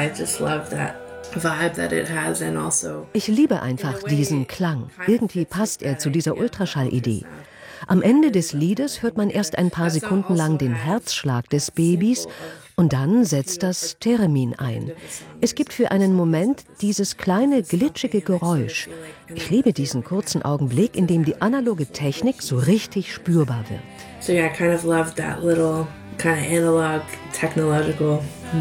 Ich liebe einfach diesen Klang. Irgendwie passt er zu dieser Ultraschallidee. Am Ende des Liedes hört man erst ein paar Sekunden lang den Herzschlag des Babys und dann setzt das Theremin ein. Es gibt für einen Moment dieses kleine, glitschige Geräusch. Ich liebe diesen kurzen Augenblick, in dem die analoge Technik so richtig spürbar wird. So yeah, I kind of love that little kind of analog technological